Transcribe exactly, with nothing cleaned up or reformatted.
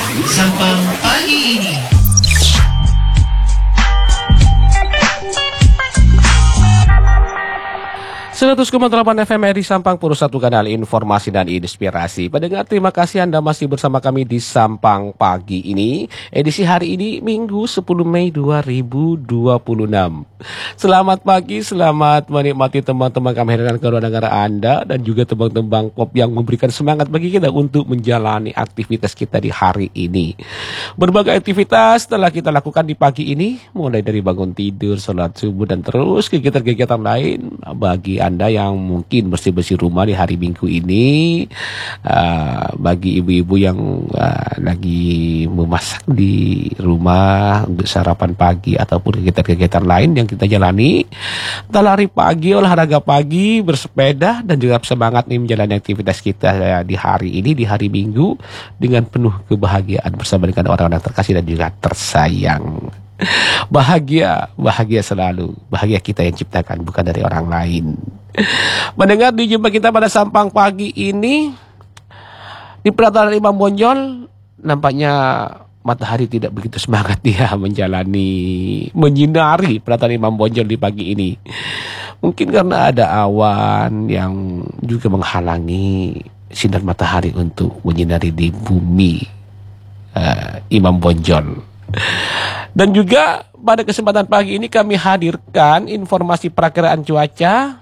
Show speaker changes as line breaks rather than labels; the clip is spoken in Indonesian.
Sampang pagi ini.
seratus koma delapan F M R I Sampang, Purus satu kanal informasi dan inspirasi. Pendengar, terima kasih Anda masih bersama kami di Sampang pagi ini. Edisi hari ini Minggu sepuluh Mei dua ribu dua puluh enam. Selamat pagi, selamat menikmati teman-teman kami hadirkan ke ruang negara Anda dan juga tembang-tembang pop yang memberikan semangat bagi kita untuk menjalani aktivitas kita di hari ini. Berbagai aktivitas telah kita lakukan di pagi ini, mulai dari bangun tidur, sholat subuh, dan terus kegiatan-kegiatan lain. Bagi Anda yang mungkin bersih-bersih rumah di hari Minggu ini, uh, bagi ibu-ibu yang uh, lagi memasak di rumah untuk sarapan pagi ataupun kegiatan-kegiatan lain yang kita jalani, kita lari pagi, olahraga pagi, bersepeda, dan juga semangat nih menjalani aktivitas kita uh, di hari ini, di hari Minggu, dengan penuh kebahagiaan bersama dengan orang-orang terkasih dan juga tersayang. Bahagia, bahagia selalu. Bahagia kita yang ciptakan, bukan dari orang lain. Mendengar di jumpa kita pada Sampang pagi ini, di pelataran Imam Bonjol, nampaknya matahari tidak begitu semangat dia menjalani, menyinari pelataran Imam Bonjol di pagi ini. Mungkin karena ada awan yang juga menghalangi sinar matahari untuk menyinari di bumi uh, Imam Bonjol. Dan juga pada kesempatan pagi ini kami hadirkan informasi perakiraan cuaca